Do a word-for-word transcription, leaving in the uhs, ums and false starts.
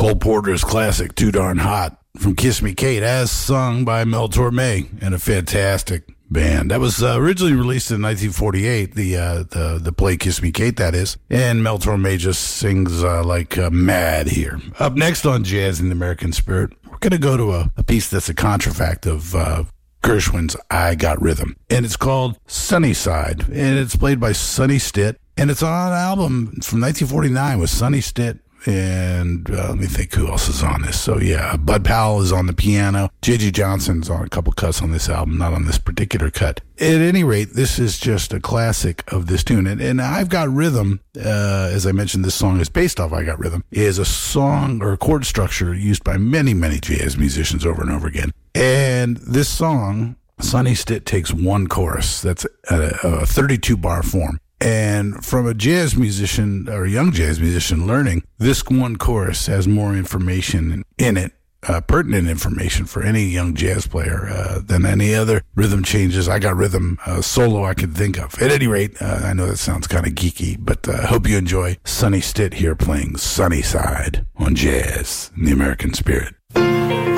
Cole Porter's classic, Too Darn Hot, from Kiss Me Kate, as sung by Mel Torme and a fantastic band. That was uh, originally released in nineteen forty-eight, the uh, the the play Kiss Me Kate, that is. And Mel Torme just sings uh, like uh, mad here. Up next on Jazz in the American Spirit, we're going to go to a, a piece that's a contrafact of uh, Gershwin's I Got Rhythm. And it's called Sunnyside, and it's played by Sonny Stitt. And it's on an album from nineteen forty-nine with Sonny Stitt. And uh, let me think who else is on this. So, yeah, Bud Powell is on the piano. J G Johnson's on a couple cuts on this album, not on this particular cut. At any rate, this is just a classic of this tune. And, and I've Got Rhythm, uh, as I mentioned, this song is based off I Got Rhythm, is a song or a chord structure used by many, many jazz musicians over and over again. And this song, Sonny Stitt takes one chorus. That's a, a thirty-two bar form. And from a jazz musician or a young jazz musician learning, this one chorus has more information in it, uh, pertinent information for any young jazz player uh, than any other rhythm changes. I Got Rhythm uh, solo I could think of. At any rate, uh, I know that sounds kind of geeky, but I uh, hope you enjoy Sonny Stitt here playing Sunnyside on Jazz in the American Spirit.